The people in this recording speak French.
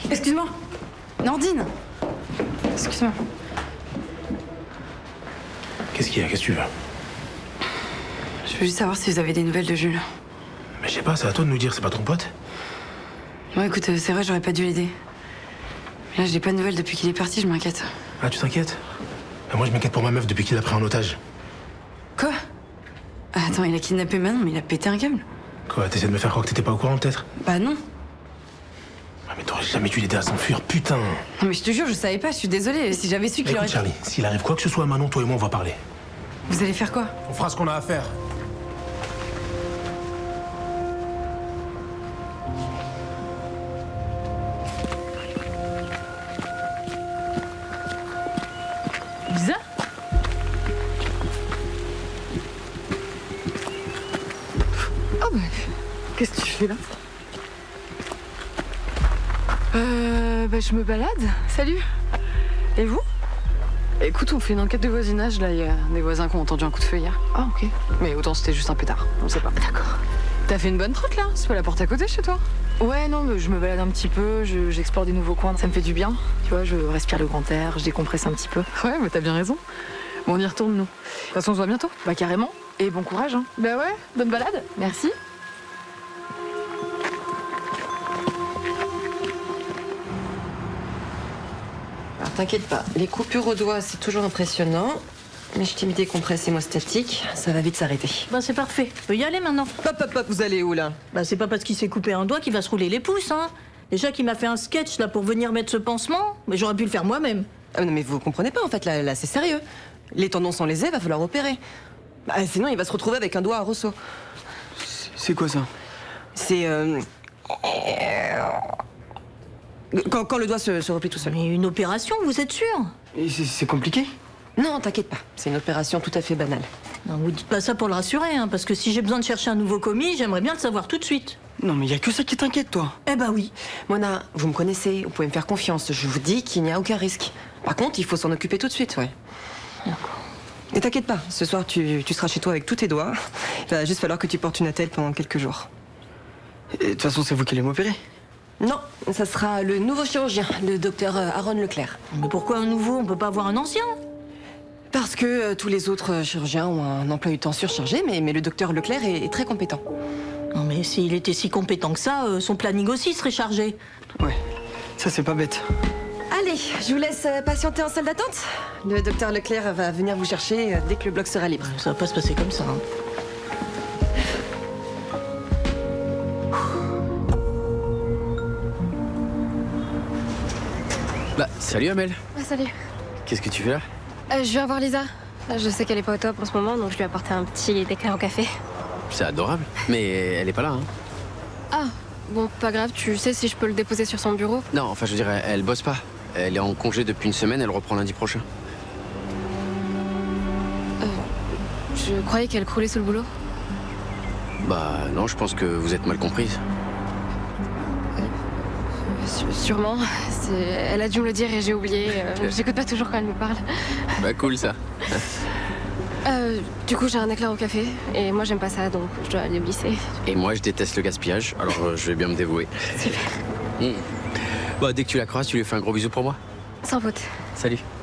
Excuse-moi. Nordine. Excuse-moi. Qu'est-ce qu'il y a? Qu'est-ce que tu veux? Je veux juste savoir si vous avez des nouvelles de Jules. Mais je sais pas, c'est à toi de nous dire, c'est pas ton pote? Bon, écoute, c'est vrai, j'aurais pas dû l'aider. Mais là, j'ai pas de nouvelles depuis qu'il est parti, je m'inquiète. Ah, tu t'inquiètes? Moi, je m'inquiète pour ma meuf depuis qu'il l'a pris en otage. Quoi? Attends, il a kidnappé Manon, mais il a pété un câble. Quoi, t'essaies de me faire croire que t'étais pas au courant, peut-être? Bah non. Ah, mais t'aurais jamais dû l'aider à s'enfuir, putain! Non mais je te jure, je savais pas, je suis désolée. Si j'avais su qu'il Écoute, aurait... Charlie, s'il arrive quoi que ce soit à Manon, toi et moi, on va parler. Vous allez faire quoi? On fera ce qu'on a à faire. Lisa? Oh bah, qu'est-ce que tu fais là? Bah je me balade. Salut. Et vous? Écoute, on fait une enquête de voisinage là, il y a des voisins qui ont entendu un coup de feu hier. Ah ok. Mais autant c'était juste un pétard, on sait pas. D'accord. T'as fait une bonne trotte là? C'est pas la porte à côté chez toi? Ouais, non, mais je me balade un petit peu, j'explore des nouveaux coins, ça me fait du bien. Tu vois, je respire le grand air, je décompresse un petit peu. Ouais, mais t'as bien raison. Bon, on y retourne, nous. De toute façon, on se voit bientôt. Bah, carrément. Et bon courage, hein. Bah ouais, bonne balade. Merci. Alors, t'inquiète pas, les coupures au doigt, c'est toujours impressionnant. Mais je t'ai mis des compresses hémostatiques, ça va vite s'arrêter. Bah c'est parfait, on peut y aller maintenant. Hop, hop, hop, vous allez où là? Bah c'est pas parce qu'il s'est coupé un doigt qu'il va se rouler les pouces, hein. Déjà qu'il m'a fait un sketch là pour venir mettre ce pansement, mais j'aurais pu le faire moi-même. Ah non mais vous comprenez pas en fait, là c'est sérieux. Les tendons sont lésés, va falloir opérer. Bah, sinon il va se retrouver avec un doigt à ressaut. C'est quoi ça? C'est quand le doigt se replie tout seul. Mais une opération, vous êtes sûr? Et c'est compliqué? Non, t'inquiète pas, c'est une opération tout à fait banale. Non, vous dites pas ça pour le rassurer, hein, parce que si j'ai besoin de chercher un nouveau commis, j'aimerais bien le savoir tout de suite. Non mais y a que ça qui t'inquiète toi. Eh bah oui. Mona, vous me connaissez, vous pouvez me faire confiance, je vous dis qu'il n'y a aucun risque. Par contre, il faut s'en occuper tout de suite, ouais. D'accord. Et t'inquiète pas, ce soir tu seras chez toi avec tous tes doigts. Il va juste falloir que tu portes une attelle pendant quelques jours. Et de toute façon c'est vous qui allez m'opérer. Non, ça sera le nouveau chirurgien, le docteur Aaron Leclerc. Mais pourquoi un nouveau? On peut pas avoir un ancien? Parce que tous les autres chirurgiens ont un emploi du temps surchargé, mais le docteur Leclerc est très compétent. Non mais s'il était si compétent que ça, son planning aussi serait chargé. Ouais, ça c'est pas bête. Allez, je vous laisse patienter en salle d'attente. Le docteur Leclerc va venir vous chercher dès que le bloc sera libre. Ça va pas se passer comme ça, hein. Bah, salut Amel. Ah, salut. Qu'est-ce que tu fais là? Je viens voir Lisa. Je sais qu'elle est pas au top en ce moment, donc je lui ai apporté un petit déclin au café. C'est adorable. Mais elle est pas là, hein? Ah, bon, pas grave, tu sais si je peux le déposer sur son bureau? Non, enfin, je veux dire, elle bosse pas. Elle est en congé depuis une semaine, elle reprend lundi prochain. Je croyais qu'elle croulait sous le boulot. Bah, non, je pense que vous êtes mal comprise. Sûrement. Elle a dû me le dire et j'ai oublié. J'écoute pas toujours quand elle me parle. Bah, cool ça. Du coup, j'ai un éclair au café et moi, j'aime pas ça, donc je dois aller au lycée. Et moi, je déteste le gaspillage, alors je vais bien me dévouer. Super. Bah, dès que tu la croises, tu lui fais un gros bisou pour moi. Sans faute. Salut.